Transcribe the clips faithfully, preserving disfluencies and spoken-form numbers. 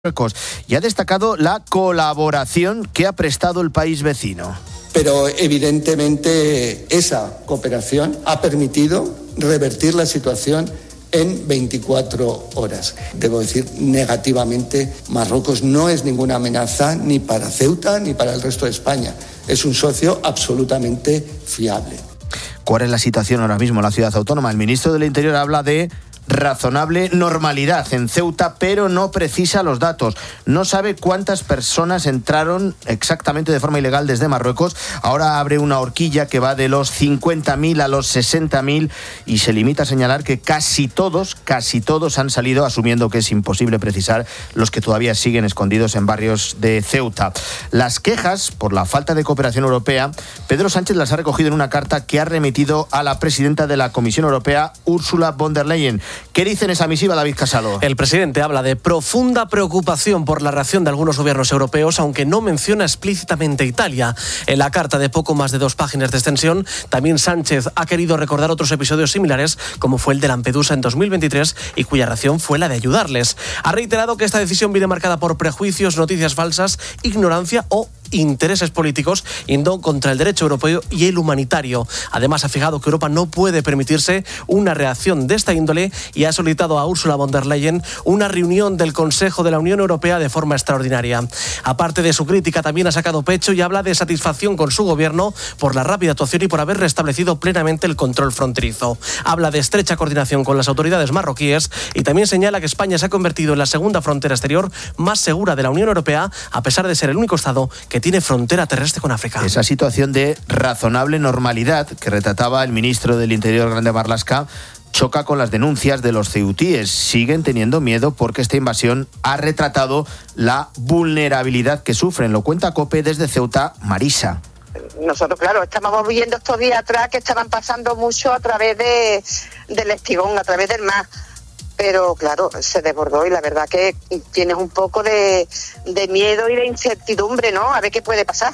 Marruecos y ha destacado la colaboración que ha prestado el país vecino. Pero evidentemente esa cooperación ha permitido revertir la situación en veinticuatro horas. Debo decir, negativamente, Marruecos no es ninguna amenaza ni para Ceuta ni para el resto de España. Es un socio absolutamente fiable. ¿Cuál es la situación ahora mismo en la ciudad autónoma? El ministro del Interior habla de razonable normalidad en Ceuta, pero no precisa los datos. No sabe cuántas personas entraron exactamente de forma ilegal desde Marruecos. Ahora abre una horquilla que va de los cincuenta mil a los sesenta mil y se limita a señalar que casi todos, casi todos han salido, asumiendo que es imposible precisar los que todavía siguen escondidos en barrios de Ceuta. Las quejas por la falta de cooperación europea, Pedro Sánchez las ha recogido en una carta que ha remitido a la presidenta de la Comisión Europea, Ursula von der Leyen. ¿Qué dice en esa misiva David Casado? El presidente habla de profunda preocupación por la reacción de algunos gobiernos europeos, aunque no menciona explícitamente Italia. En la carta de poco más de dos páginas de extensión, también Sánchez ha querido recordar otros episodios similares, como fue el de Lampedusa en dos mil veintitrés, y cuya reacción fue la de ayudarles. Ha reiterado que esta decisión viene marcada por prejuicios, noticias falsas, ignorancia o intereses políticos, yendo contra el derecho europeo y el humanitario. Además, ha fijado que Europa no puede permitirse una reacción de esta índole y ha solicitado a Ursula von der Leyen una reunión del Consejo de la Unión Europea de forma extraordinaria. Aparte de su crítica, también ha sacado pecho y habla de satisfacción con su gobierno por la rápida actuación y por haber restablecido plenamente el control fronterizo. Habla de estrecha coordinación con las autoridades marroquíes y también señala que España se ha convertido en la segunda frontera exterior más segura de la Unión Europea, a pesar de ser el único Estado que tiene frontera terrestre con África. Esa situación de razonable normalidad que retrataba el ministro del Interior, Grande Marlaska, choca con las denuncias de los ceutíes. Siguen teniendo miedo porque esta invasión ha retratado la vulnerabilidad que sufren. Lo cuenta COPE desde Ceuta, Marisa. Nosotros, claro, estábamos viendo estos días atrás que estaban pasando mucho a través de, del Estigón, a través del mar. Pero claro, se desbordó y la verdad que tienes un poco de, de miedo y de incertidumbre, ¿no? A ver qué puede pasar.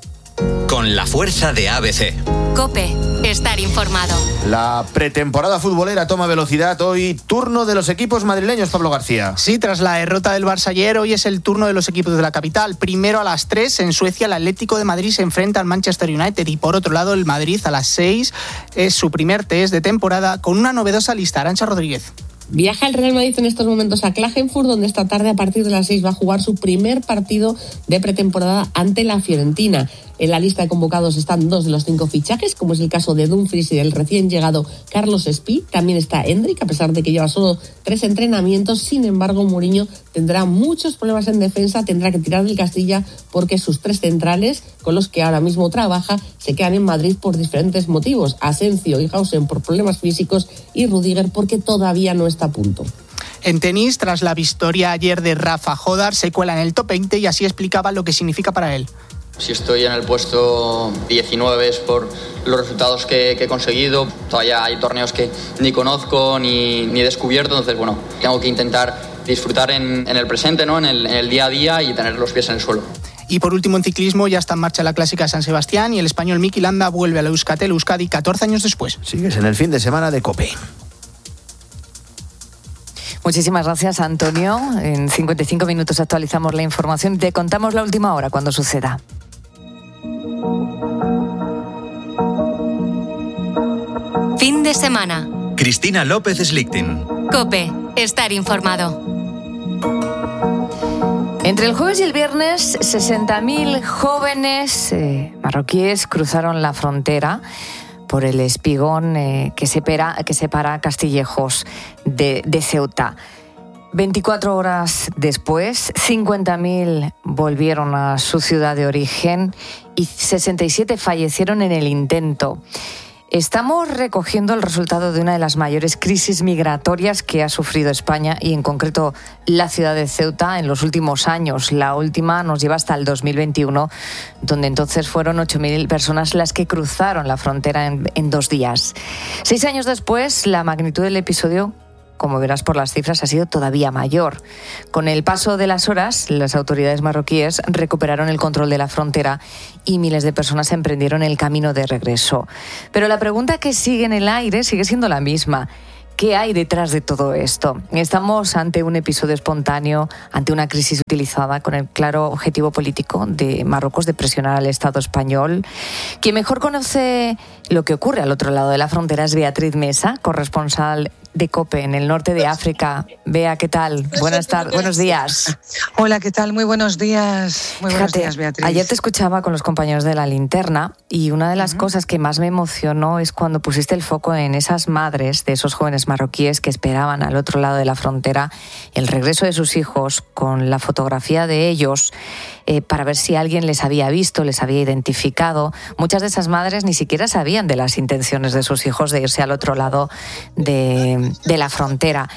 Con la fuerza de A B C. COPE, estar informado. La pretemporada futbolera toma velocidad. Hoy turno de los equipos madrileños, Pablo García. Sí, tras la derrota del Barça ayer, hoy es el turno de los equipos de la capital. Primero a las tres, en Suecia, el Atlético de Madrid se enfrenta al Manchester United y por otro lado el Madrid a las seis es su primer test de temporada con una novedosa lista. Arantxa Rodríguez. Viaja el Real Madrid en estos momentos a Klagenfurt, donde esta tarde a partir de las seis va a jugar su primer partido de pretemporada ante la Fiorentina. En la lista de convocados están dos de los cinco fichajes, como es el caso de Dumfries y del recién llegado Carlos Espí. También está Endrick, a pesar de que lleva solo tres entrenamientos. Sin embargo, Mourinho tendrá muchos problemas en defensa, tendrá que tirar del Castilla porque sus tres centrales, con los que ahora mismo trabaja, se quedan en Madrid por diferentes motivos. Asensio y Hausen por problemas físicos y Rüdiger porque todavía no está a punto. En tenis, tras la victoria ayer de Rafa Jodar, se cuela en el top veinte y así explicaba lo que significa para él. Si estoy en el puesto diecinueve es por los resultados que, que he conseguido. Todavía hay torneos que ni conozco ni, ni he descubierto, entonces bueno, tengo que intentar disfrutar en, en el presente, ¿no? en, el, en el día a día y tener los pies en el suelo. Y por último, en ciclismo, ya está en marcha la Clásica San Sebastián y el español Miki Landa vuelve a la Euskaltel Euskadi catorce años después. Sigues en el fin de semana de COPE. Muchísimas gracias, Antonio. En cincuenta y cinco minutos actualizamos la información y te contamos la última hora cuando suceda. Fin de semana. Cristina López Slichting. COPE, estar informado. Entre el jueves y el viernes, sesenta mil jóvenes eh, marroquíes cruzaron la frontera por el espigón eh, que, separa, que separa Castillejos de, de Ceuta. veinticuatro horas después, cincuenta mil volvieron a su ciudad de origen y sesenta y siete fallecieron en el intento. Estamos recogiendo el resultado de una de las mayores crisis migratorias que ha sufrido España y en concreto la ciudad de Ceuta en los últimos años. La última nos lleva hasta el dos mil veintiuno, donde entonces fueron ocho mil personas las que cruzaron la frontera en, en dos días. Seis años después, la magnitud del episodio, como verás por las cifras, ha sido todavía mayor. Con el paso de las horas, las autoridades marroquíes recuperaron el control de la frontera y miles de personas emprendieron el camino de regreso. Pero la pregunta que sigue en el aire sigue siendo la misma. ¿Qué hay detrás de todo esto? Estamos ante un episodio espontáneo, ante una crisis utilizada con el claro objetivo político de Marruecos de presionar al Estado español. Quien mejor conoce lo que ocurre al otro lado de la frontera es Beatriz Mesa, corresponsal de COPE en el norte de África. Bea, ¿qué tal? Buenas tardes, buenos días. Hola, ¿qué tal? Muy buenos días. Muy buenos Fíjate, días, Beatriz. Ayer te escuchaba con los compañeros de La Linterna y una de las uh-huh. cosas que más me emocionó es cuando pusiste el foco en esas madres de esos jóvenes marroquíes que esperaban al otro lado de la frontera el regreso de sus hijos con la fotografía de ellos eh, para ver si alguien les había visto, les había identificado. Muchas de esas madres ni siquiera sabían de las intenciones de sus hijos de irse al otro lado de, de la frontera.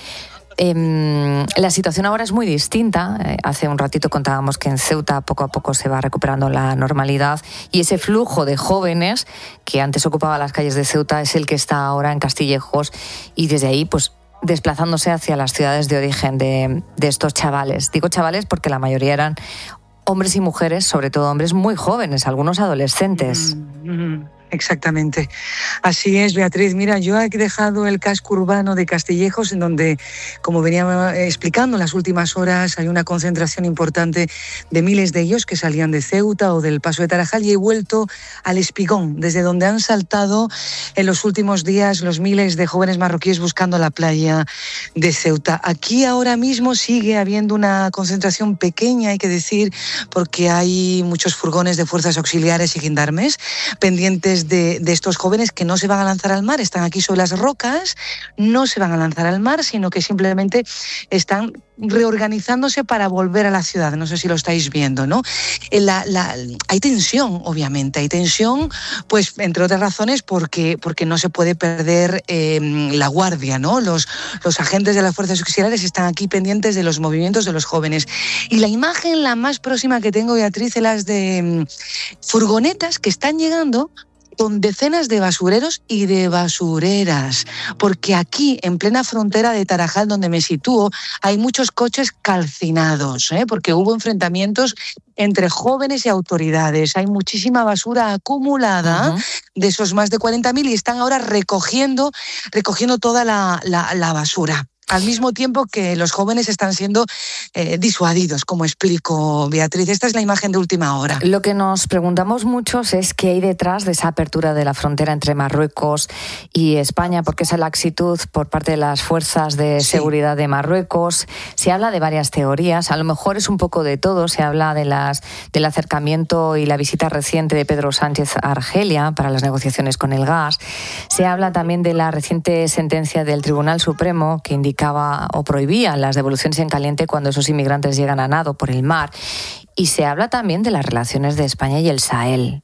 Eh, la situación ahora es muy distinta. Eh, hace un ratito contábamos que en Ceuta poco a poco se va recuperando la normalidad y ese flujo de jóvenes que antes ocupaba las calles de Ceuta es el que está ahora en Castillejos y desde ahí pues desplazándose hacia las ciudades de origen de, de estos chavales. Digo chavales porque la mayoría eran hombres y mujeres, sobre todo hombres muy jóvenes, algunos adolescentes. Mm-hmm. Exactamente. Así es, Beatriz. Mira, yo he dejado el casco urbano de Castillejos, en donde, como venía explicando en las últimas horas, hay una concentración importante de miles de ellos que salían de Ceuta o del Paso de Tarajal, y he vuelto al Espigón, desde donde han saltado en los últimos días los miles de jóvenes marroquíes buscando la playa de Ceuta. Aquí ahora mismo sigue habiendo una concentración pequeña, hay que decir, porque hay muchos furgones de fuerzas auxiliares y gendarmes pendientes De, de estos jóvenes que no se van a lanzar al mar, están aquí sobre las rocas, no se van a lanzar al mar, sino que simplemente están reorganizándose para volver a la ciudad. No sé si lo estáis viendo, ¿no? La, la, hay tensión, obviamente, hay tensión, pues entre otras razones porque, porque no se puede perder eh, la guardia, ¿no? Los, los agentes de las fuerzas auxiliares están aquí pendientes de los movimientos de los jóvenes. Y la imagen la más próxima que tengo, Beatriz, es las de furgonetas que están llegando con decenas de basureros y de basureras, porque aquí, en plena frontera de Tarajal, donde me sitúo, hay muchos coches calcinados, ¿eh? Porque hubo enfrentamientos entre jóvenes y autoridades. Hay muchísima basura acumulada uh-huh. de esos más de cuarenta mil y están ahora recogiendo, recogiendo toda la, la, la basura. Al mismo tiempo que los jóvenes están siendo eh, disuadidos, como explico, Beatriz. Esta es la imagen de última hora. Lo que nos preguntamos muchos es qué hay detrás de esa apertura de la frontera entre Marruecos y España, porque esa laxitud por parte de las fuerzas de sí. seguridad de Marruecos. Se habla de varias teorías, a lo mejor es un poco de todo. Se habla de las, del acercamiento y la visita reciente de Pedro Sánchez a Argelia para las negociaciones con el gas. Se habla también de la reciente sentencia del Tribunal Supremo que indica o prohibía las devoluciones en caliente cuando esos inmigrantes llegan a nado por el mar. Y se habla también de las relaciones de España y el Sahel.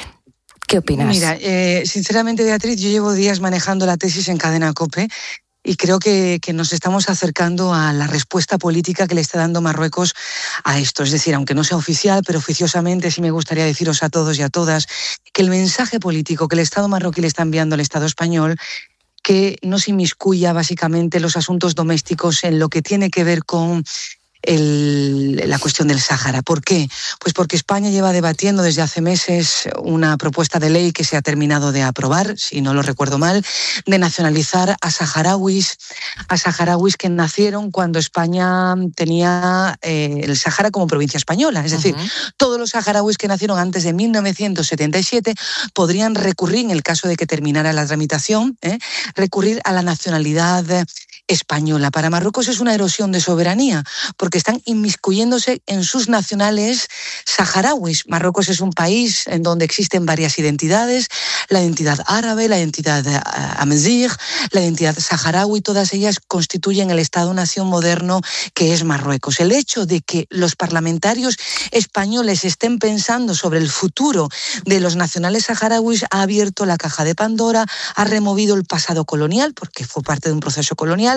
¿Qué opinas? Mira, eh, sinceramente, Beatriz, yo llevo días manejando la tesis en Cadena COPE y creo que, que nos estamos acercando a la respuesta política que le está dando Marruecos a esto. Es decir, aunque no sea oficial, pero oficiosamente sí me gustaría deciros a todos y a todas que el mensaje político que el Estado marroquí le está enviando al Estado español, que no se inmiscuya básicamente los asuntos domésticos en lo que tiene que ver con El, la cuestión del Sáhara. ¿Por qué? Pues porque España lleva debatiendo desde hace meses una propuesta de ley que se ha terminado de aprobar, si no lo recuerdo mal, de nacionalizar a saharauis, a saharauis que nacieron cuando España tenía eh, el Sáhara como provincia española. Es decir, uh-huh. todos los saharauis que nacieron antes de mil novecientos setenta y siete podrían recurrir, en el caso de que terminara la tramitación, eh, recurrir a la nacionalidad española. Para Marruecos es una erosión de soberanía, porque están inmiscuyéndose en sus nacionales saharauis. Marruecos es un país en donde existen varias identidades, la identidad árabe, la identidad amazigh, la identidad saharaui, todas ellas constituyen el Estado-nación moderno que es Marruecos. El hecho de que los parlamentarios españoles estén pensando sobre el futuro de los nacionales saharauis ha abierto la caja de Pandora, ha removido el pasado colonial, porque fue parte de un proceso colonial,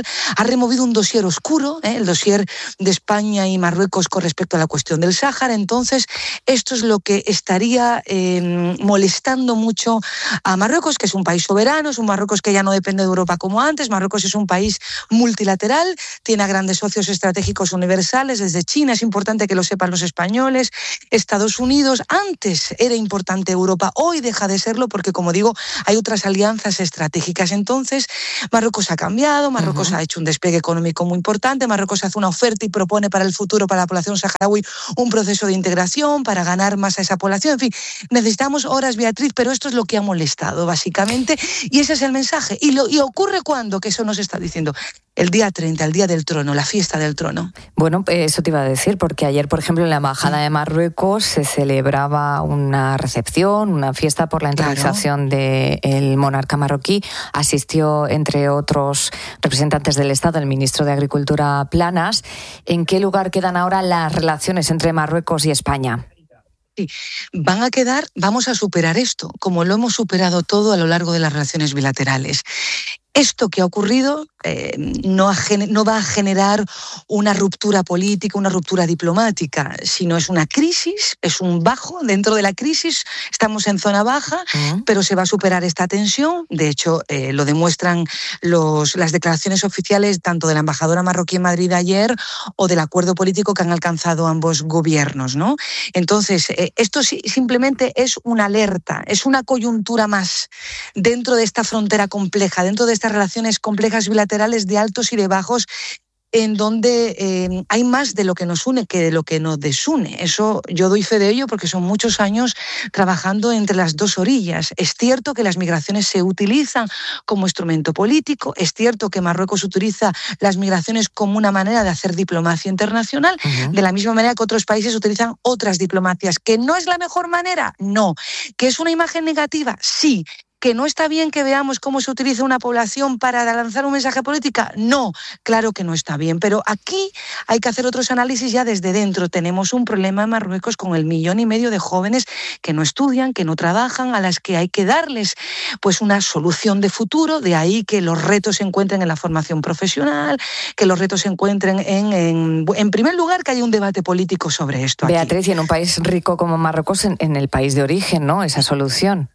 Internacional ha removido un dossier oscuro, ¿eh? el dossier de España y Marruecos con respecto a la cuestión del Sáhara. Entonces, esto es lo que estaría eh, molestando mucho a Marruecos, que es un país soberano, es un Marruecos que ya no depende de Europa como antes. Marruecos es un país multilateral, tiene a grandes socios estratégicos universales desde China, es importante que lo sepan los españoles, Estados Unidos. Antes era importante Europa, hoy deja de serlo porque, como digo, hay otras alianzas estratégicas. Entonces, Marruecos ha cambiado, Marruecos uh-huh. ha hecho un despegue económico muy importante, Marruecos hace una oferta y propone para el futuro, para la población saharaui, un proceso de integración para ganar más a esa población. En fin, necesitamos horas, Beatriz, pero esto es lo que ha molestado, básicamente, y ese es el mensaje. ¿Y, lo, y ocurre cuándo? Que eso nos está diciendo el día treinta, el día del trono, la fiesta del trono. Bueno, eso te iba a decir, porque ayer, por ejemplo, en la Embajada de Marruecos se celebraba una recepción, una fiesta por la entronización claro. del monarca marroquí. Asistió, entre otros representantes del Estado, el ministro de Agricultura, Planas. ¿En qué lugar quedan ahora las relaciones entre Marruecos y España? Sí, van a quedar, vamos a superar esto, como lo hemos superado todo a lo largo de las relaciones bilaterales. Esto que ha ocurrido eh, no, ha, no va a generar una ruptura política, una ruptura diplomática, sino es una crisis, es un bajo dentro de la crisis. Estamos en zona baja, uh-huh. pero se va a superar esta tensión. De hecho, eh, lo demuestran los, las declaraciones oficiales tanto de la embajadora marroquí en Madrid ayer o del acuerdo político que han alcanzado ambos gobiernos, ¿no? Entonces, eh, esto sí, simplemente es una alerta, es una coyuntura más dentro de esta frontera compleja, dentro de esta relaciones complejas bilaterales de altos y de bajos, en donde eh, hay más de lo que nos une que de lo que nos desune. Eso yo doy fe de ello porque son muchos años trabajando entre las dos orillas. Es cierto que las migraciones se utilizan como instrumento político, es cierto que Marruecos utiliza las migraciones como una manera de hacer diplomacia internacional, uh-huh. de la misma manera que otros países utilizan otras diplomacias. ¿Que no es la mejor manera? No. ¿Que es una imagen negativa? Sí. ¿Que no está bien que veamos cómo se utiliza una población para lanzar un mensaje político? No, claro que no está bien, pero aquí hay que hacer otros análisis ya desde dentro. Tenemos un problema en Marruecos con el millón y medio de jóvenes que no estudian, que no trabajan, a las que hay que darles pues una solución de futuro, de ahí que los retos se encuentren en la formación profesional, que los retos se encuentren en, en, en primer lugar, que haya un debate político sobre esto. Beatriz, aquí. Y en un país rico como Marruecos, en, en el país de origen, ¿no? Esa solución.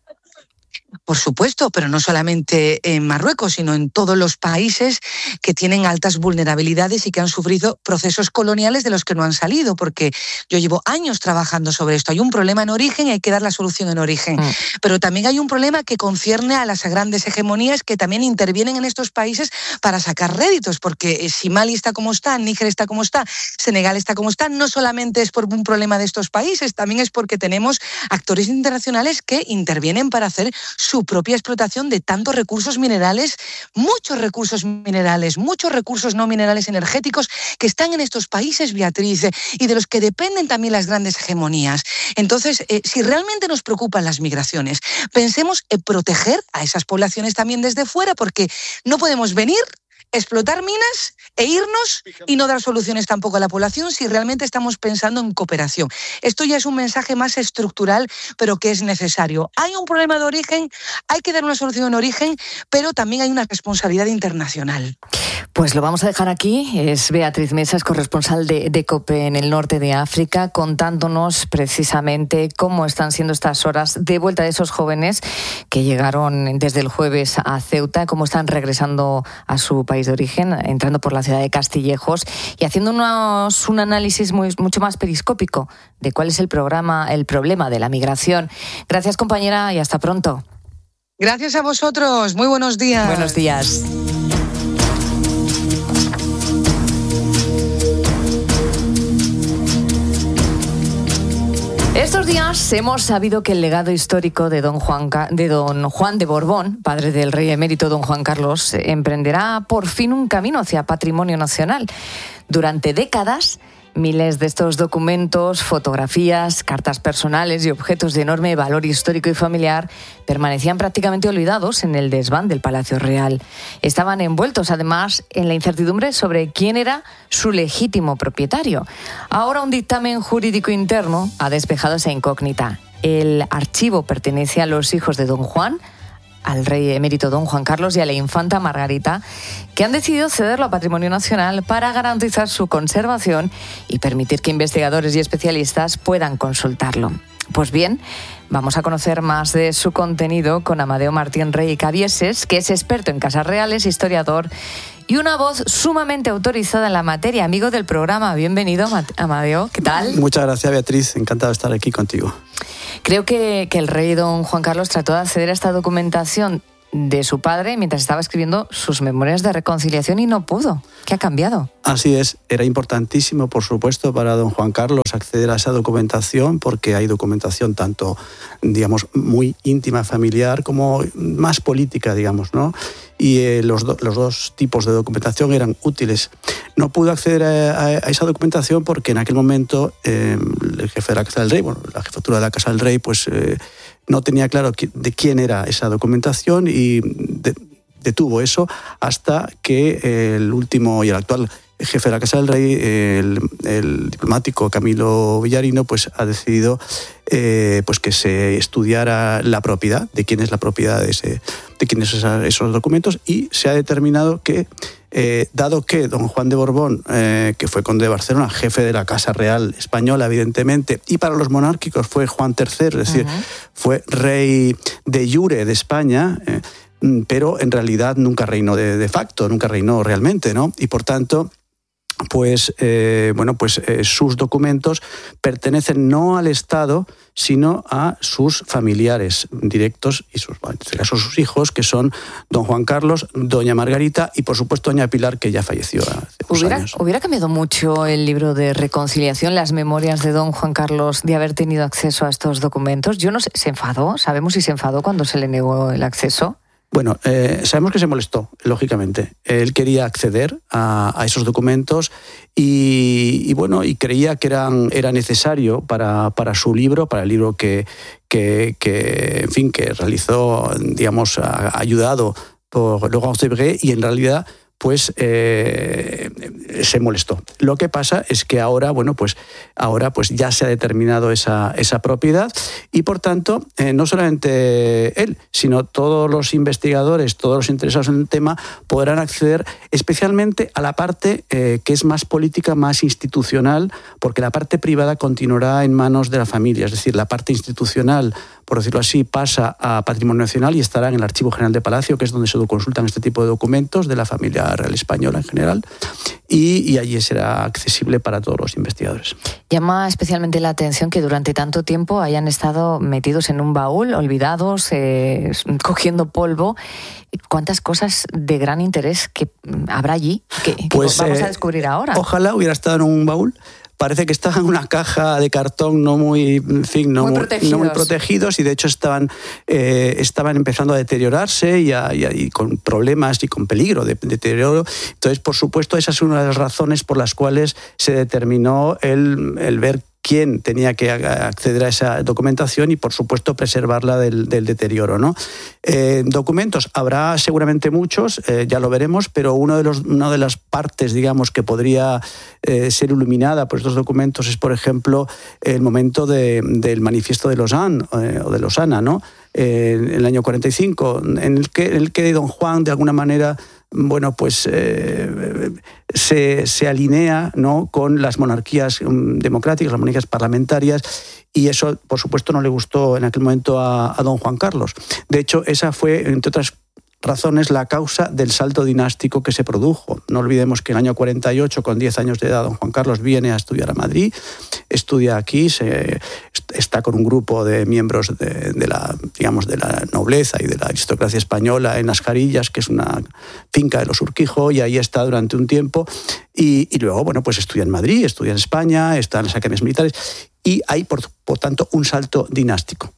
Por supuesto, pero no solamente en Marruecos, sino en todos los países que tienen altas vulnerabilidades y que han sufrido procesos coloniales de los que no han salido, porque yo llevo años trabajando sobre esto. Hay un problema en origen y hay que dar la solución en origen. Mm. Pero también hay un problema que concierne a las grandes hegemonías que también intervienen en estos países para sacar réditos, porque si Mali está como está, Níger está como está, Senegal está como está, no solamente es por un problema de estos países, también es porque tenemos actores internacionales que intervienen para hacer su propia explotación de tantos recursos minerales, muchos recursos minerales, muchos recursos no minerales energéticos que están en estos países, Beatriz, y de los que dependen también las grandes hegemonías. Entonces, eh, si realmente nos preocupan las migraciones, pensemos en proteger a esas poblaciones también desde fuera, porque no podemos venir, explotar minas e irnos y no dar soluciones tampoco a la población si realmente estamos pensando en cooperación. Esto ya es un mensaje más estructural, pero que es necesario. Hay un problema de origen, hay que dar una solución en origen, pero también hay una responsabilidad internacional. Pues lo vamos a dejar aquí. Es Beatriz Mesas, corresponsal de, de COPE en el norte de África, contándonos precisamente cómo están siendo estas horas de vuelta de esos jóvenes que llegaron desde el jueves a Ceuta, cómo están regresando a su país de origen, entrando por la ciudad de Castillejos y haciéndonos un análisis muy, mucho más periscópico de cuál es el programa, el problema de la migración. Gracias, compañera, y hasta pronto. Gracias a vosotros. Muy buenos días. Buenos días. Estos días hemos sabido que el legado histórico de don Juan, de don Juan de Borbón, padre del rey emérito don Juan Carlos, emprenderá por fin un camino hacia patrimonio nacional. Durante décadas, miles de estos documentos, fotografías, cartas personales y objetos de enorme valor histórico y familiar permanecían prácticamente olvidados en el desván del Palacio Real. Estaban envueltos, además, en la incertidumbre sobre quién era su legítimo propietario. Ahora un dictamen jurídico interno ha despejado esa incógnita. El archivo pertenece a los hijos de don Juan, al rey emérito don Juan Carlos y a la infanta Margarita, que han decidido cederlo a Patrimonio Nacional para garantizar su conservación y permitir que investigadores y especialistas puedan consultarlo. Pues bien, vamos a conocer más de su contenido con Amadeo Martín Rey Cabieses, que es experto en casas reales, historiador y una voz sumamente autorizada en la materia. Amigo del programa, bienvenido, Amadeo. ¿Qué tal? Muchas gracias, Beatriz. Encantado de estar aquí contigo. Creo que, que el rey don Juan Carlos trató de acceder a esta documentación de su padre mientras estaba escribiendo sus memorias de reconciliación y no pudo. ¿Qué ha cambiado? Así es, era importantísimo, por supuesto, para don Juan Carlos acceder a esa documentación, porque hay documentación tanto, digamos, muy íntima, familiar, como más política, digamos, ¿no? Y eh, los, do, los dos tipos de documentación eran útiles. No pudo acceder a, a, a esa documentación porque en aquel momento eh, el jefe de la Casa del Rey, bueno, la jefatura de la Casa del Rey, pues eh, no tenía claro de quién era esa documentación y de, detuvo eso hasta que el último y el actual jefe de la Casa del Rey, el, el diplomático Camilo Villarino, pues ha decidido eh, pues que se estudiara la propiedad, de quién es la propiedad de, ese, de quién es esa, esos documentos, y se ha determinado que, eh, dado que don Juan de Borbón, eh, que fue conde de Barcelona, jefe de la Casa Real Española, evidentemente, y para los monárquicos fue Juan tercero, es decir, uh-huh. fue rey de jure de España, eh, pero en realidad nunca reinó de, de facto, nunca reinó realmente, ¿no? Y por tanto, pues eh, bueno, pues eh, sus documentos pertenecen no al Estado, sino a sus familiares directos y sus, en este caso sus hijos, que son don Juan Carlos, doña Margarita y por supuesto doña Pilar, que ya falleció hace unos ¿Hubiera, años. ¿Hubiera cambiado mucho el libro de reconciliación, las memorias de don Juan Carlos, de haber tenido acceso a estos documentos? Yo no sé, ¿se enfadó? ¿Sabemos si se enfadó cuando se le negó el acceso? Bueno, eh, sabemos que se molestó, lógicamente. Él quería acceder a, a esos documentos y, y bueno, y creía que eran, era necesario para, para su libro, para el libro que, que, que en fin, que realizó, digamos, a, ayudado por Laurence Debré, y en realidad pues eh, se molestó. Lo que pasa es que ahora, bueno, pues ahora pues ya se ha determinado esa, esa propiedad y por tanto eh, no solamente él, sino todos los investigadores, todos los interesados en el tema podrán acceder especialmente a la parte eh, que es más política, más institucional, porque la parte privada continuará en manos de la familia, es decir, la parte institucional, por decirlo así, pasa a Patrimonio Nacional y estará en el Archivo General de Palacio, que es donde se consultan este tipo de documentos de la familia real española en general, y, y allí será accesible para todos los investigadores. Llama especialmente la atención que durante tanto tiempo hayan estado metidos en un baúl, olvidados, eh, cogiendo polvo. ¿Cuántas cosas de gran interés que habrá allí que, que pues, vamos a descubrir ahora? Eh, ojalá hubiera estado en un baúl. Parece que estaban en una caja de cartón no muy, en fin, no muy, muy, protegidos. No muy protegidos y de hecho estaban, eh, estaban empezando a deteriorarse y, a, y, a, y con problemas y con peligro de, de deterioro. Entonces, por supuesto, esa es una de las razones por las cuales se determinó el, el ver quién tenía que acceder a esa documentación y, por supuesto, preservarla del, del deterioro, ¿no? Eh, documentos, habrá seguramente muchos, eh, ya lo veremos, pero uno de los, una de las partes, digamos, que podría eh, ser iluminada por estos documentos es, por ejemplo, el momento de, del manifiesto de Lausanne, eh, o de Lausana, ¿no? Eh, en el año cuarenta y cinco, en el que, en el que don Juan, de alguna manera, bueno, pues eh, se, se alinea, ¿no?, con las monarquías democráticas, las monarquías parlamentarias, y eso, por supuesto, no le gustó en aquel momento a, a don Juan Carlos. De hecho, esa fue, entre otras razones, la causa del salto dinástico que se produjo. No olvidemos que en el año cuarenta y ocho, con diez años de edad, don Juan Carlos viene a estudiar a Madrid, estudia aquí, se, está con un grupo de miembros de, de la, digamos, de la nobleza y de la aristocracia española en Ascarillas, que es una finca de los Urquijo, y ahí está durante un tiempo, y, y luego, bueno, pues estudia en Madrid, estudia en España, está en las academias militares, y hay, por, por tanto, un salto dinástico.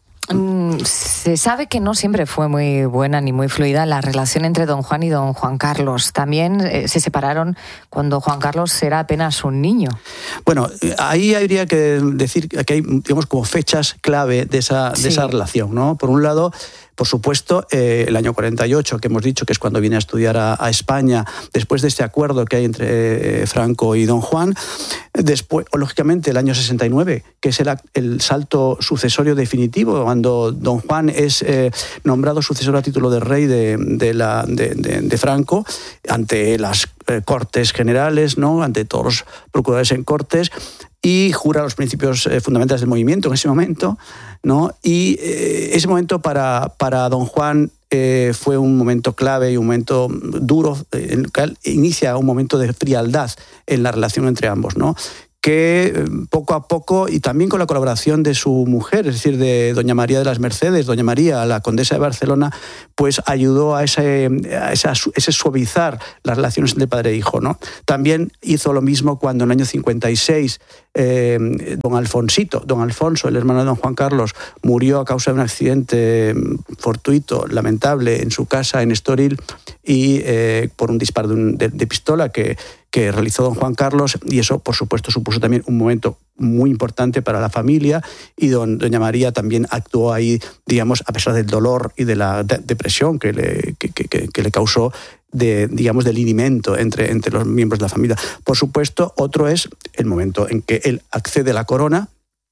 Se sabe que no siempre fue muy buena ni muy fluida la relación entre don Juan y don Juan Carlos. También eh, se separaron cuando Juan Carlos era apenas un niño. Bueno, ahí habría que decir que hay, digamos, como fechas clave de esa, de sí. esa relación, ¿no? Por un lado, por supuesto, eh, el año cuarenta y ocho, que hemos dicho que es cuando viene a estudiar a, a España, después de este acuerdo que hay entre eh, Franco y don Juan. Después, lógicamente, el año sesenta y nueve, que es el, el salto sucesorio definitivo, cuando don Juan es eh, nombrado sucesor a título de rey de, de, la, de, de, de Franco, ante las eh, Cortes Generales, ¿no?, ante todos los procuradores en Cortes, y jura los principios eh, fundamentales del movimiento en ese momento, ¿no? Y eh, ese momento para, para don Juan eh, fue un momento clave y un momento duro, eh, en el que inicia un momento de frialdad en la relación entre ambos, ¿no?, que poco a poco, y también con la colaboración de su mujer, es decir, de doña María de las Mercedes, doña María, la condesa de Barcelona, pues ayudó a ese, a esa, ese suavizar las relaciones entre padre e hijo, ¿no? También hizo lo mismo cuando en el año cincuenta y seis eh, don Alfonsito, don Alfonso, el hermano de don Juan Carlos, murió a causa de un accidente fortuito, lamentable, en su casa en Estoril, y eh, por un disparo de, un, de, de pistola que que realizó don Juan Carlos, y eso, por supuesto, supuso también un momento muy importante para la familia, y don, doña María también actuó ahí, digamos, a pesar del dolor y de la de, depresión que le, que, que, que le causó, de, digamos, del linimento entre, entre los miembros de la familia. Por supuesto, otro es el momento en que él accede a la corona,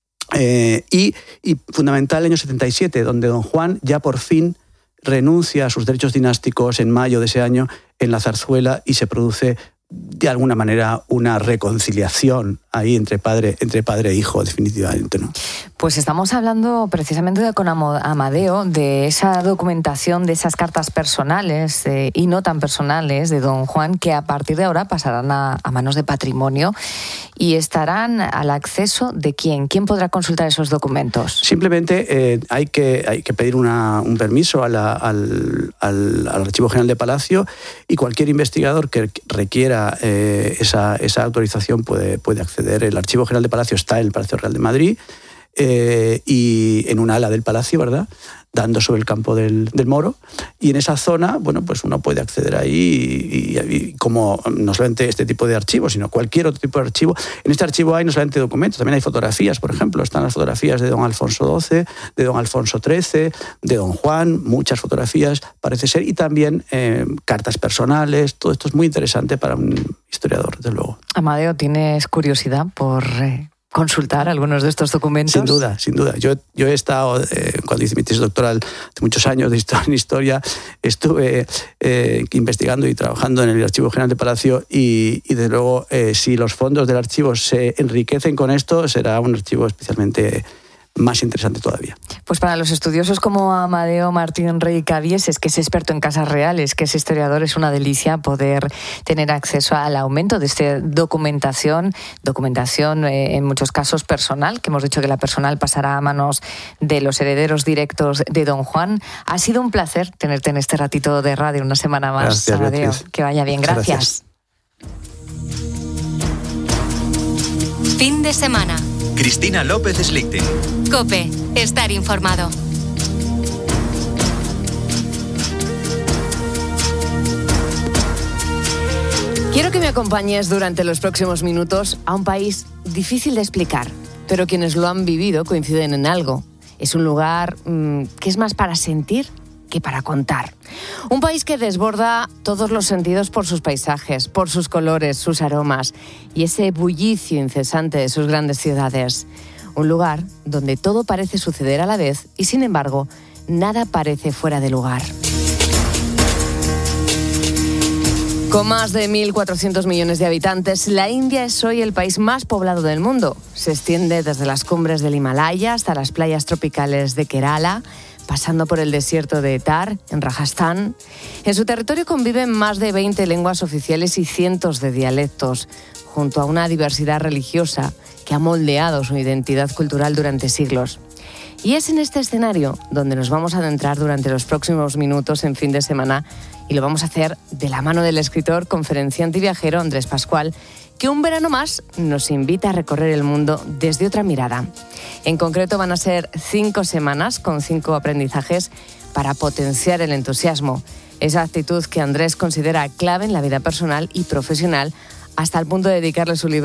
eh, y, y fundamental el año setenta y siete, donde don Juan ya por fin renuncia a sus derechos dinásticos en mayo de ese año en la Zarzuela, y se produce de alguna manera una reconciliación ahí entre padre, entre padre e hijo, definitivamente, ¿no? Pues estamos hablando precisamente de, con Amadeo de esa documentación, de esas cartas personales eh, y no tan personales de don Juan, que a partir de ahora pasarán a, a manos de Patrimonio y estarán al acceso de quién. ¿Quién podrá consultar esos documentos? Simplemente eh, hay, que, hay que pedir una, un permiso a la, al, al, al Archivo General de Palacio, y cualquier investigador que requiera eh, esa, esa autorización puede, puede acceder. El Archivo General de Palacio está en el Palacio Real de Madrid, eh, y en un ala del Palacio, ¿verdad?, dando sobre el campo del, del Moro, y en esa zona, bueno, pues uno puede acceder ahí, y, y, y como no solamente este tipo de archivos, sino cualquier otro tipo de archivo. En este archivo hay no solamente documentos, también hay fotografías, por ejemplo, están las fotografías de don Alfonso doce, de don Alfonso trece, de don Juan, muchas fotografías, parece ser, y también eh, cartas personales. Todo esto es muy interesante para un historiador, desde luego. Amadeo, ¿tienes curiosidad por Eh... consultar algunos de estos documentos? Sin duda, sin duda. Yo, yo he estado, eh, cuando hice mi tesis doctoral hace muchos años de historia, en historia, estuve eh, investigando y trabajando en el Archivo General de Palacio, y, y desde luego, eh, si los fondos del archivo se enriquecen con esto, será un archivo especialmente más interesante todavía. Pues para los estudiosos como Amadeo Martín Rey Cabieses, que es experto en casas reales, que es historiador, es una delicia poder tener acceso al aumento de esta documentación, documentación eh, en muchos casos personal, que hemos dicho que la personal pasará a manos de los herederos directos de don Juan. Ha sido un placer tenerte en este ratito de radio una semana más. Gracias, Amadeo. Beatriz. Que vaya bien. Gracias. Gracias. Fin de semana. Cristina López Slichting. COPE. Estar informado. Quiero que me acompañes durante los próximos minutos a un país difícil de explicar, pero quienes lo han vivido coinciden en algo. Es un lugar mmm, que es más para sentir que para contar. Un país que desborda todos los sentidos por sus paisajes, por sus colores, sus aromas y ese bullicio incesante de sus grandes ciudades. Un lugar donde todo parece suceder a la vez y, sin embargo, nada parece fuera de lugar. Con más de mil cuatrocientos millones de habitantes, la India es hoy el país más poblado del mundo. Se extiende desde las cumbres del Himalaya hasta las playas tropicales de Kerala, pasando por el desierto de Thar, en Rajasthan. En su territorio conviven más de veinte lenguas oficiales y cientos de dialectos, junto a una diversidad religiosa que ha moldeado su identidad cultural durante siglos. Y es en este escenario donde nos vamos a adentrar durante los próximos minutos en Fin de Semana, y lo vamos a hacer de la mano del escritor, conferenciante y viajero Andrés Pascual, que un verano más nos invita a recorrer el mundo desde otra mirada. En concreto van a ser cinco semanas con cinco aprendizajes para potenciar el entusiasmo, esa actitud que Andrés considera clave en la vida personal y profesional, hasta el punto de dedicarle su libro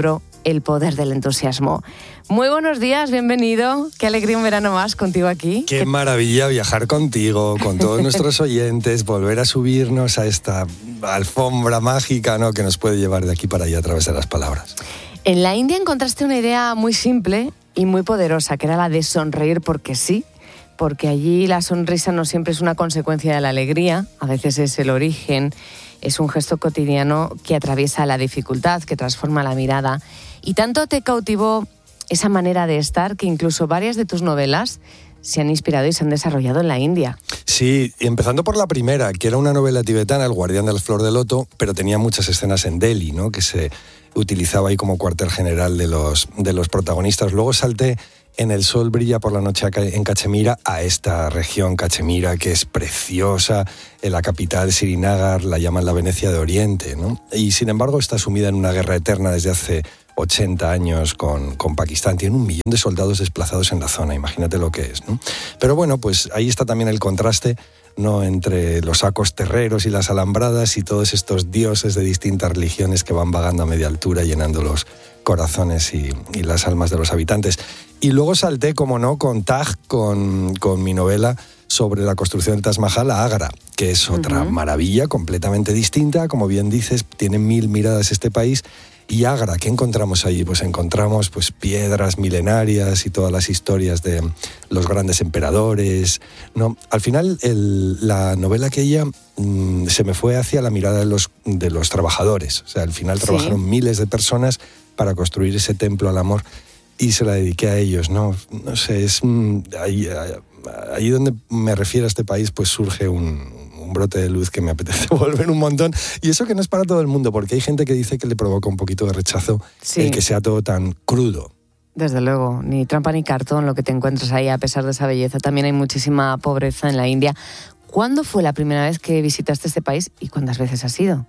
el poder del entusiasmo. Muy buenos días, bienvenido. Qué alegría un verano más contigo aquí. Qué maravilla viajar contigo, con todos nuestros oyentes, volver a subirnos a esta alfombra mágica, ¿no?, que nos puede llevar de aquí para allá a través de las palabras. En la India encontraste una idea muy simple y muy poderosa, que era la de sonreír porque sí, porque allí la sonrisa no siempre es una consecuencia de la alegría, a veces es el origen, es un gesto cotidiano que atraviesa la dificultad, que transforma la mirada. Y tanto te cautivó esa manera de estar que incluso varias de tus novelas se han inspirado y se han desarrollado en la India. Sí, y empezando por la primera, que era una novela tibetana, El guardián de la flor de loto, pero tenía muchas escenas en Delhi, ¿no?, que se utilizaba ahí como cuartel general de los, de los protagonistas. Luego salté en El sol brilla por la noche en Cachemira, a esta región Cachemira que es preciosa, en la capital Srinagar la llaman la Venecia de Oriente, ¿no? Y sin embargo está sumida en una guerra eterna desde hace ochenta años con, con Pakistán. Tiene un millón de soldados desplazados en la zona, imagínate lo que es, ¿no? Pero bueno, pues ahí está también el contraste, ¿no?, entre los sacos terreros y las alambradas y todos estos dioses de distintas religiones que van vagando a media altura llenando los corazones y, y las almas de los habitantes. Y luego salté, como no, con Taj, con, con mi novela sobre la construcción del Taj Mahal a Agra, que es otra uh-huh. maravilla completamente distinta. Como bien dices, tiene mil miradas este país. Y Agra, ¿qué encontramos allí? Pues encontramos pues, piedras milenarias y todas las historias de los grandes emperadores, ¿no? Al final, el, la novela aquella mmm, se me fue hacia la mirada de los, de los trabajadores. O sea, al final sí. trabajaron miles de personas para construir ese templo al amor y se la dediqué a ellos, ¿no? No sé, es mmm, ahí, ahí donde me refiero a este país, pues surge un... un brote de luz que me apetece volver un montón. Y eso que no es para todo el mundo, porque hay gente que dice que le provoca un poquito de rechazo sí. el que sea todo tan crudo. Desde luego, ni trampa ni cartón lo que te encuentras ahí, a pesar de esa belleza. También hay muchísima pobreza en la India. ¿Cuándo fue la primera vez que visitaste este país y cuántas veces has ido?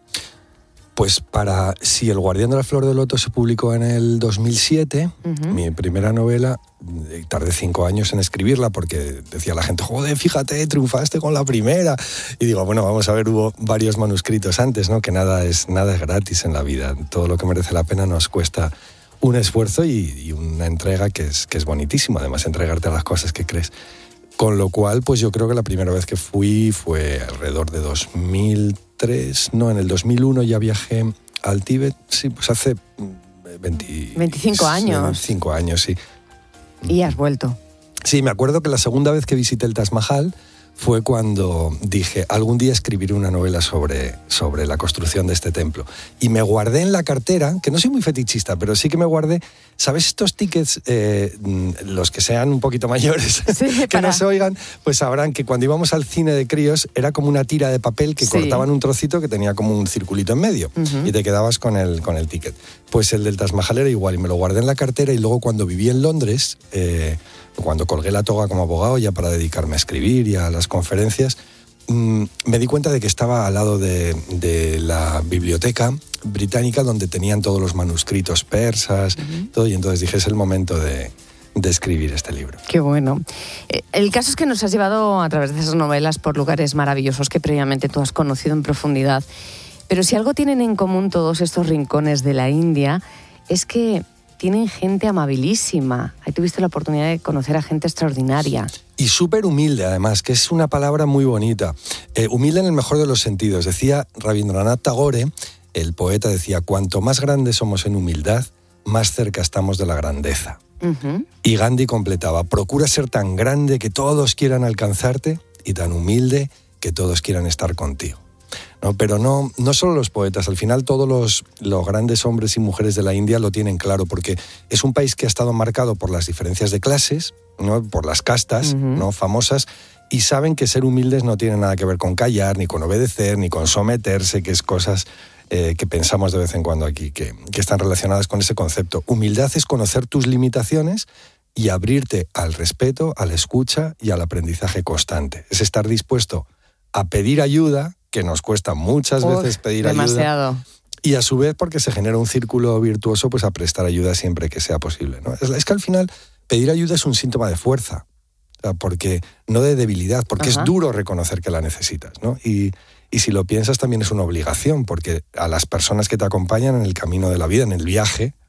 Pues para, si El guardián de la flor de loto se publicó en el dos mil siete, uh-huh. mi primera novela, tardé cinco años en escribirla porque decía la gente, joder, fíjate, triunfaste con la primera. Y digo, bueno, vamos a ver, hubo varios manuscritos antes, ¿no? Que nada es, nada es gratis en la vida. Todo lo que merece la pena nos cuesta un esfuerzo y, y una entrega que es, que es bonitísimo, además, entregarte a las cosas que crees. Con lo cual, pues yo creo que la primera vez que fui fue alrededor de dos mil tres, no, en el dos mil uno ya viajé al Tíbet, sí, pues hace veinte, veinticinco años. veinticinco años, sí. ¿Y has vuelto? Sí, me acuerdo que la segunda vez que visité el Taj Mahal fue cuando dije, algún día escribiré una novela sobre, sobre la construcción de este templo. Y me guardé en la cartera, que no soy muy fetichista, pero sí que me guardé, ¿sabes estos tickets, eh, los que sean un poquito mayores, sí, que para... no se oigan, pues sabrán que cuando íbamos al cine de críos era como una tira de papel que sí. cortaban un trocito que tenía como un circulito en medio uh-huh. y te quedabas con el, con el ticket. Pues el del Taj Mahal era igual y me lo guardé en la cartera y luego cuando viví en Londres... Eh, cuando colgué la toga como abogado ya para dedicarme a escribir y a las conferencias, mmm, me di cuenta de que estaba al lado de, de la biblioteca británica donde tenían todos los manuscritos persas, uh-huh. todo, y entonces dije, es el momento de, de escribir este libro. Qué bueno. El caso es que nos has llevado a través de esas novelas por lugares maravillosos que previamente tú has conocido en profundidad, pero si algo tienen en común todos estos rincones de la India es que tienen gente amabilísima. Ahí tuviste la oportunidad de conocer a gente extraordinaria. Y súper humilde, además, que es una palabra muy bonita. Eh, humilde en el mejor de los sentidos. Decía Rabindranath Tagore, el poeta, decía, cuanto más grandes somos en humildad, más cerca estamos de la grandeza. Uh-huh. Y Gandhi completaba, procura ser tan grande que todos quieran alcanzarte y tan humilde que todos quieran estar contigo. ¿No? Pero no, no solo los poetas, al final todos los, los grandes hombres y mujeres de la India lo tienen claro, porque es un país que ha estado marcado por las diferencias de clases, ¿no? Por las castas, uh-huh. ¿no? famosas, y saben que ser humildes no tiene nada que ver con callar, ni con obedecer, ni con someterse, que es cosas eh, que pensamos de vez en cuando aquí, que, que están relacionadas con ese concepto. Humildad es conocer tus limitaciones y abrirte al respeto, a la escucha y al aprendizaje constante. Es estar dispuesto a pedir ayuda, que nos cuesta muchas Uf, veces pedir demasiado. ayuda. Y a su vez, porque se genera un círculo virtuoso, pues a prestar ayuda siempre que sea posible, ¿no? Es, es que al final pedir ayuda es un síntoma de fuerza, o sea, porque, no de debilidad, porque Ajá. es duro reconocer que la necesitas, ¿no? Y, y si lo piensas también es una obligación, porque a las personas que te acompañan en el camino de la vida, en el viaje,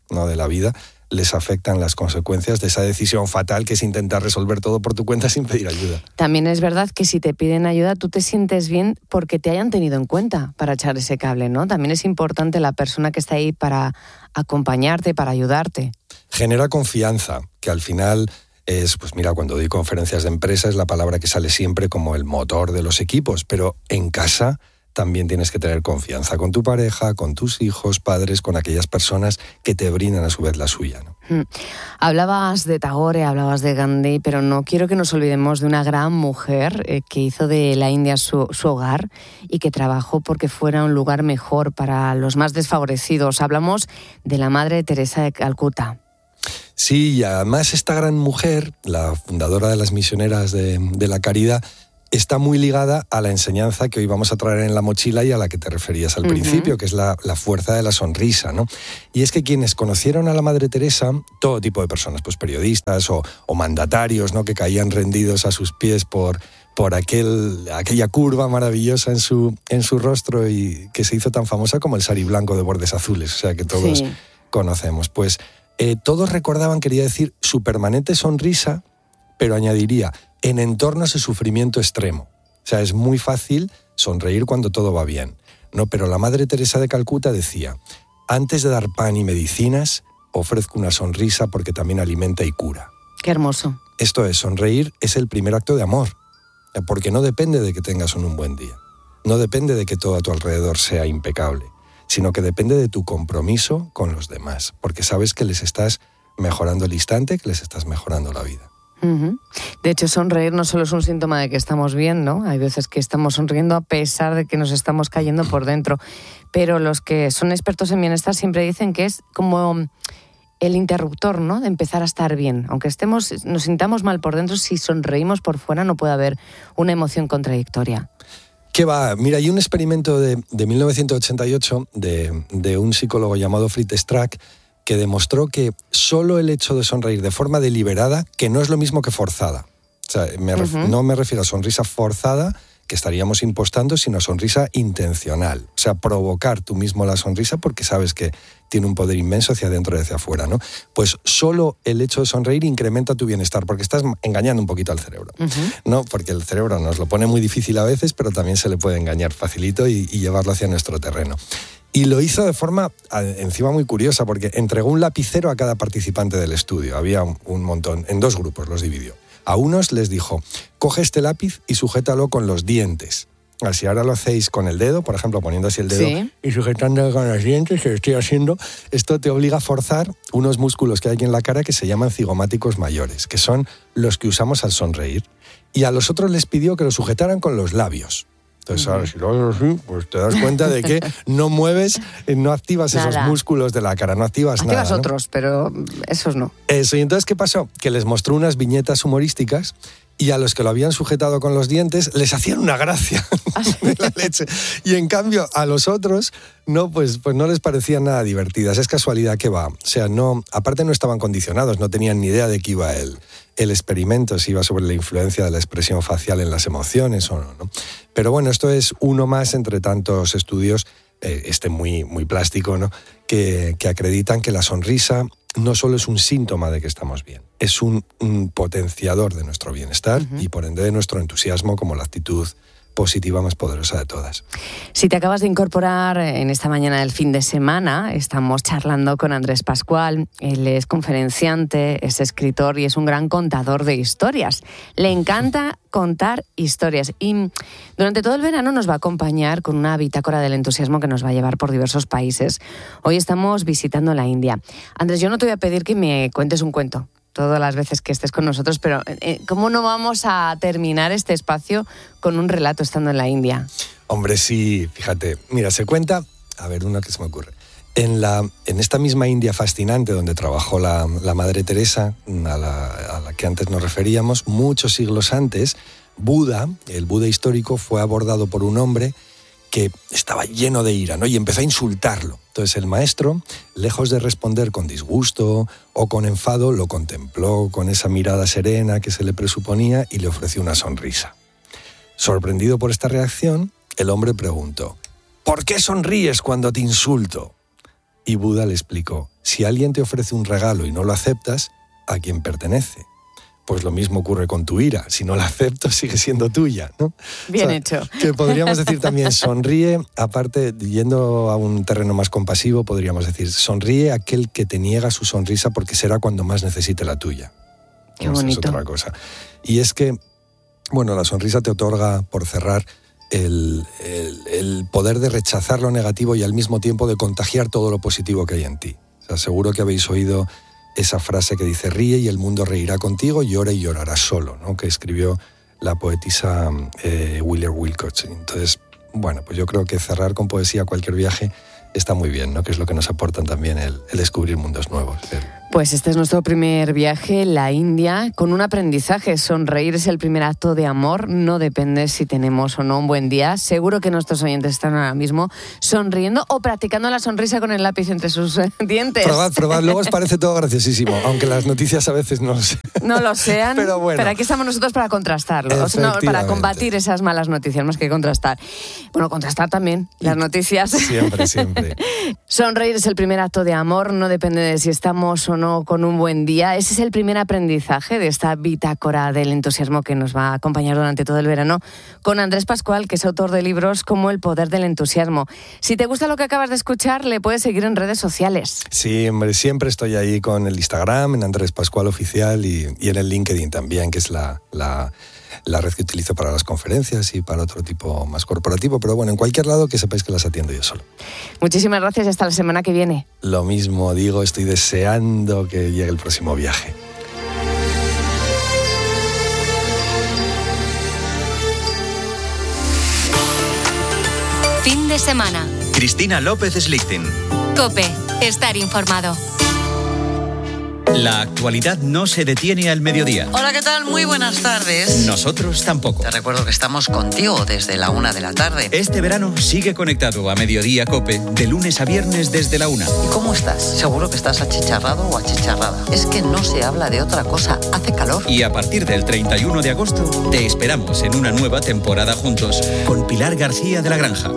¿no?, de la vida, les afectan las consecuencias de esa decisión fatal que es intentar resolver todo por tu cuenta sin pedir ayuda. También es verdad que si te piden ayuda, tú te sientes bien porque te hayan tenido en cuenta para echar ese cable, ¿no? También es importante la persona que está ahí para acompañarte, para ayudarte. Genera confianza, que al final es, pues mira, cuando doy conferencias de empresa es la palabra que sale siempre como el motor de los equipos, pero en casa también tienes que tener confianza con tu pareja, con tus hijos, padres, con aquellas personas que te brindan a su vez la suya, ¿no? Hmm. Hablabas de Tagore, hablabas de Gandhi, pero no quiero que nos olvidemos de una gran mujer eh, que hizo de la India su, su hogar y que trabajó porque fuera un lugar mejor para los más desfavorecidos. Hablamos de la Madre Teresa de Calcuta. Sí, y además esta gran mujer, la fundadora de las misioneras de, de la caridad, está muy ligada a la enseñanza que hoy vamos a traer en la mochila y a la que te referías al uh-huh. principio, que es la, la fuerza de la sonrisa, ¿no? Y es que quienes conocieron a la Madre Teresa, todo tipo de personas, pues periodistas o, o mandatarios, ¿no?, que caían rendidos a sus pies por, por aquel, aquella curva maravillosa en su, en su rostro y que se hizo tan famosa como el sari blanco de bordes azules, o sea, que todos sí. conocemos. Pues eh, todos recordaban, quería decir, su permanente sonrisa, pero añadiría, en entornos de sufrimiento extremo. O sea, es muy fácil sonreír cuando todo va bien, ¿no? Pero la Madre Teresa de Calcuta decía, antes de dar pan y medicinas, ofrezco una sonrisa porque también alimenta y cura. Qué hermoso. Esto es, sonreír es el primer acto de amor, porque no depende de que tengas un buen día, no depende de que todo a tu alrededor sea impecable, sino que depende de tu compromiso con los demás, porque sabes que les estás mejorando el instante, que les estás mejorando la vida. Uh-huh. De hecho, sonreír no solo es un síntoma de que estamos bien, ¿no? Hay veces que estamos sonriendo a pesar de que nos estamos cayendo por dentro. Pero los que son expertos en bienestar siempre dicen que es como el interruptor, ¿no?, de empezar a estar bien. Aunque estemos, nos sintamos mal por dentro, si sonreímos por fuera no puede haber una emoción contradictoria. ¿Qué va? Mira, hay un experimento de, de mil novecientos ochenta y ocho de, de un psicólogo llamado Fritz Strack que demostró que solo el hecho de sonreír de forma deliberada, que no es lo mismo que forzada. O sea, me ref- uh-huh. no me refiero a sonrisa forzada, que estaríamos impostando, sino sonrisa intencional. O sea, provocar tú mismo la sonrisa porque sabes que tiene un poder inmenso hacia adentro y hacia afuera, ¿no? Pues solo el hecho de sonreír incrementa tu bienestar, porque estás engañando un poquito al cerebro, uh-huh. ¿no? Porque el cerebro nos lo pone muy difícil a veces, pero también se le puede engañar facilito y, y llevarlo hacia nuestro terreno. Y lo hizo de forma, encima, muy curiosa, porque entregó un lapicero a cada participante del estudio. Había un, un montón, en dos grupos los dividió. A unos les dijo, coge este lápiz y sujétalo con los dientes. Así ahora lo hacéis con el dedo, por ejemplo, poniendo así el dedo sí. y sujetando con los dientes, que estoy haciendo, esto te obliga a forzar unos músculos que hay aquí en la cara que se llaman cigomáticos mayores, que son los que usamos al sonreír. Y a los otros les pidió que lo sujetaran con los labios. Entonces, ahora si lo haces así, pues te das cuenta de que no mueves, no activas nada. Esos músculos de la cara, no activas, activas nada. Activas ¿no? otros, pero esos no. Eso, y entonces, ¿qué pasó? Que les mostró unas viñetas humorísticas y a los que lo habían sujetado con los dientes les hacían una gracia de la leche. Y en cambio, a los otros, no, pues, pues no les parecían nada divertidas. Es casualidad que va. O sea, no, aparte no estaban condicionados, no tenían ni idea de qué iba el, el experimento, si iba sobre la influencia de la expresión facial en las emociones o no, ¿no? Pero bueno, esto es uno más entre tantos estudios, eh, este muy, muy plástico, ¿no?, que, que acreditan que la sonrisa no solo es un síntoma de que estamos bien, es un, un potenciador de nuestro bienestar uh-huh. y por ende de nuestro entusiasmo como la actitud positiva más poderosa de todas. Si te acabas de incorporar en esta mañana del fin de semana, estamos charlando con Andrés Pascual. Él es conferenciante, es escritor y es un gran contador de historias. Le encanta contar historias y durante todo el verano nos va a acompañar con una bitácora del entusiasmo que nos va a llevar por diversos países. Hoy estamos visitando la India. Andrés, yo no te voy a pedir que me cuentes un cuento todas las veces que estés con nosotros, pero eh, ¿cómo no vamos a terminar este espacio con un relato estando en la India? Hombre, sí, fíjate. Mira, se cuenta, a ver, una que se me ocurre. En, la, en esta misma India fascinante donde trabajó la, la Madre Teresa, a la, a la que antes nos referíamos, muchos siglos antes, Buda, el Buda histórico, fue abordado por un hombre que estaba lleno de ira, ¿no? Y empezó a insultarlo. Entonces el maestro, lejos de responder con disgusto o con enfado, lo contempló con esa mirada serena que se le presuponía y le ofreció una sonrisa. Sorprendido por esta reacción, el hombre preguntó, ¿por qué sonríes cuando te insulto? Y Buda le explicó, si alguien te ofrece un regalo y no lo aceptas, ¿a quién pertenece? Pues lo mismo ocurre con tu ira. Si no la acepto, sigue siendo tuya, ¿no? Bien o sea, hecho. Que podríamos decir también, sonríe, aparte, yendo a un terreno más compasivo, podríamos decir, sonríe aquel que te niega su sonrisa porque será cuando más necesite la tuya. Qué bonito. Esa es otra cosa. Y es que, bueno, la sonrisa te otorga, por cerrar, el, el, el poder de rechazar lo negativo y al mismo tiempo de contagiar todo lo positivo que hay en ti. O sea, seguro que habéis oído esa frase que dice, ríe y el mundo reirá contigo, llora y llorará solo, ¿no? Que escribió la poetisa eh, William Wilcox. Entonces, bueno, pues yo creo que cerrar con poesía cualquier viaje está muy bien, ¿no? Que es lo que nos aportan también el, el descubrir mundos nuevos. El... Pues este es nuestro primer viaje, la India, con un aprendizaje. Sonreír es el primer acto de amor, no depende si tenemos o no un buen día. Seguro que nuestros oyentes están ahora mismo sonriendo o practicando la sonrisa con el lápiz entre sus eh, dientes. Probad, probad, luego os parece todo graciosísimo, aunque las noticias a veces no, no lo sean, pero, bueno. pero aquí estamos nosotros para contrastarlo, o sea, no, para combatir esas malas noticias, más que contrastar. Bueno, contrastar también las noticias. Siempre, siempre. Sonreír es el primer acto de amor, no depende de si estamos o no con un buen día. Ese es el primer aprendizaje de esta bitácora del entusiasmo que nos va a acompañar durante todo el verano con Andrés Pascual, que es autor de libros como El poder del entusiasmo. Si te gusta lo que acabas de escuchar, le puedes seguir en redes sociales. Sí, hombre, siempre estoy ahí con el Instagram, en Andrés Pascual Oficial y, y en el LinkedIn también, que es la... la la red que utilizo para las conferencias y para otro tipo más corporativo, pero bueno, en cualquier lado que sepáis que las atiendo yo solo. Muchísimas gracias y hasta la semana que viene. Lo mismo digo, estoy deseando que llegue el próximo viaje. Fin de semana. Cristina López Slichting. COPE. Estar informado. La actualidad no se detiene al mediodía. Hola, ¿qué tal? Muy buenas tardes. Nosotros tampoco. Te recuerdo que estamos contigo desde la una de la tarde. Este verano sigue conectado a Mediodía COPE, de lunes a viernes desde la una. ¿Y cómo estás? Seguro que estás achicharrado o achicharrada. Es que no se habla de otra cosa, hace calor. Y a partir del treinta y uno de agosto, te esperamos en una nueva temporada juntos, con Pilar García de la Granja.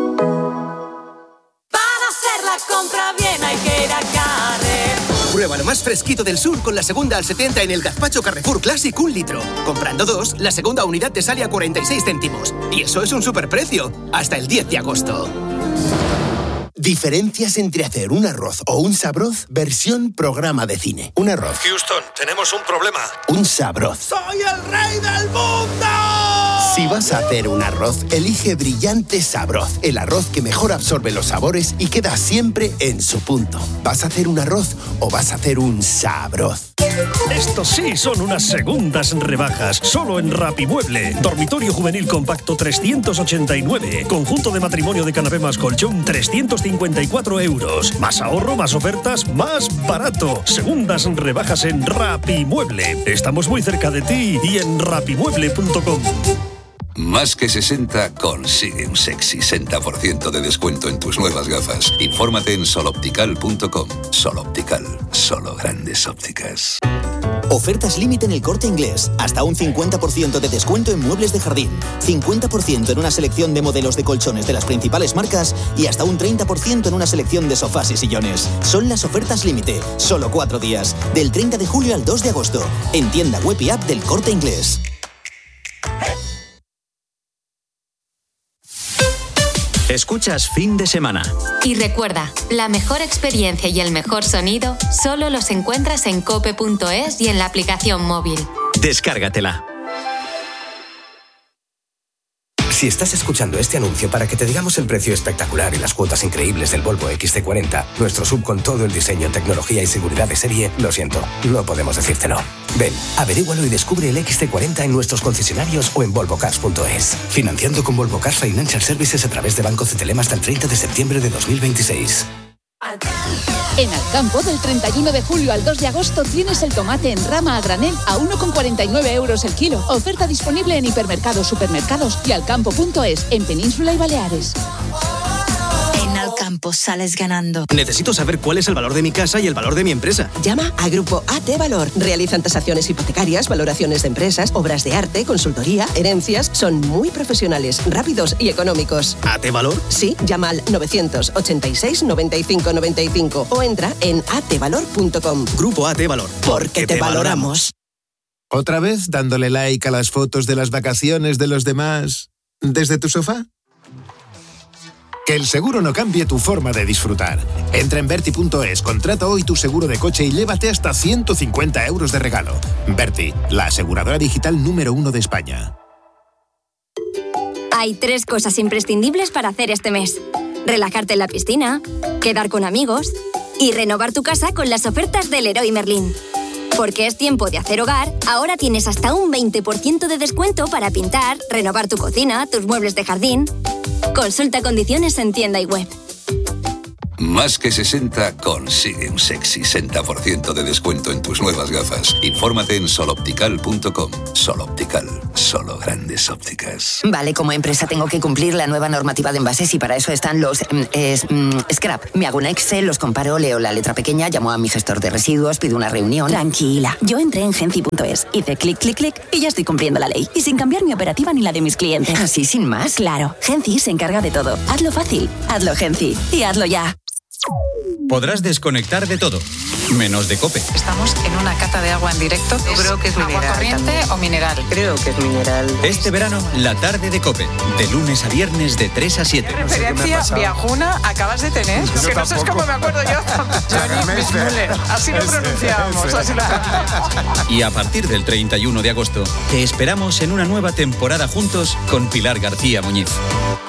Para hacer la compra bien hay que ir a Carrefour. Prueba lo más fresquito del sur con la segunda al setenta en el gazpacho Carrefour Classic un litro. Comprando dos, la segunda unidad te sale a cuarenta y seis céntimos. Y eso es un superprecio. Hasta el diez de agosto. Diferencias entre hacer un arroz o un sabroz, versión programa de cine. Un arroz. Houston, tenemos un problema. Un sabroz. ¡Soy el rey del mundo! Si vas a hacer un arroz, elige Brillante Sabroz, el arroz que mejor absorbe los sabores y queda siempre en su punto. ¿Vas a hacer un arroz o vas a hacer un sabroz? Estos sí son unas segundas rebajas, solo en Rapimueble. Dormitorio juvenil compacto trescientos ochenta y nueve. Conjunto de matrimonio de canapé más colchón trescientos cincuenta y cuatro euros. Más ahorro, más ofertas, más barato. Segundas rebajas en Rapimueble. Estamos muy cerca de ti y en rapimueble punto com. Más que sesenta consigue un sexy sesenta por ciento de descuento en tus nuevas gafas. Infórmate en soloptical punto com. Sol Optical, solo grandes ópticas. Ofertas límite en El Corte Inglés. Hasta un cincuenta por ciento de descuento en muebles de jardín. cincuenta por ciento en una selección de modelos de colchones de las principales marcas y hasta un treinta por ciento en una selección de sofás y sillones. Son las ofertas límite. Solo cuatro días. Del treinta de julio al dos de agosto. En tienda web y app del Corte Inglés. Escuchas Fin de Semana. Y recuerda, la mejor experiencia y el mejor sonido solo los encuentras en cope punto es y en la aplicación móvil. Descárgatela. Si estás escuchando este anuncio para que te digamos el precio espectacular y las cuotas increíbles del Volvo equis ce cuarenta, nuestro sub con todo el diseño, tecnología y seguridad de serie, lo siento, no podemos decírtelo. Ven, averígualo y descubre el equis ce cuarenta en nuestros concesionarios o en volvo cars punto es. Financiando con Volvo Cars Financial Services a través de Banco Cetelem hasta el treinta de septiembre de dos mil veintiséis. En Alcampo, del treinta y uno de julio al dos de agosto, tienes el tomate en rama a granel a uno con cuarenta y nueve euros el kilo. Oferta disponible en hipermercados, supermercados y alcampo punto es, en Península y Baleares. En Alcampo campo sales ganando. Necesito saber cuál es el valor de mi casa y el valor de mi empresa. Llama a Grupo A T Valor. Realizan tasaciones hipotecarias, valoraciones de empresas, obras de arte, consultoría, herencias. Son muy profesionales, rápidos y económicos. ¿A T Valor? Sí, llama al novecientos ochenta y seis noventa y cinco noventa y cinco o entra en a t valor punto com. Grupo A T Valor. Porque te valoramos. ¿Otra vez dándole like a las fotos de las vacaciones de los demás desde tu sofá? Que el seguro no cambie tu forma de disfrutar. Entra en Berti punto es, contrata hoy tu seguro de coche y llévate hasta ciento cincuenta euros de regalo. Berti, la aseguradora digital número uno de España. Hay tres cosas imprescindibles para hacer este mes: relajarte en la piscina, quedar con amigos y renovar tu casa con las ofertas del Leroy Merlin. Porque es tiempo de hacer hogar, ahora tienes hasta un veinte por ciento de descuento para pintar, renovar tu cocina, tus muebles de jardín. Consulta condiciones en tienda y web. Más que sesenta consigue un sexy sesenta por ciento de descuento en tus nuevas gafas. Infórmate en sol optical punto com. Sol Optical, solo grandes ópticas. Vale, como empresa tengo que cumplir la nueva normativa de envases y para eso están los mm, es, mm, scrap. Me hago un Excel, los comparo, leo la letra pequeña, llamo a mi gestor de residuos, pido una reunión. Tranquila, yo entré en genci punto es, hice clic, clic, clic y ya estoy cumpliendo la ley. Y sin cambiar mi operativa ni la de mis clientes. ¿Así sin más? Claro, Genci se encarga de todo. Hazlo fácil, hazlo Genci y hazlo ya. Podrás desconectar de todo, menos de COPE. Estamos en una cata de agua en directo. Yo creo que es mineral. ¿Agua corriente también. o mineral? Creo que es mineral. Este verano, la tarde de COPE, de lunes a viernes de tres a siete. ¿Qué referencia viajuna acabas de tener? Yo que no tampoco. sé cómo me acuerdo yo. Johnny Müller. Así lo pronunciábamos. Así lo pronunciábamos. Y a partir del treinta y uno de agosto, te esperamos en una nueva temporada juntos con Pilar García Muñiz.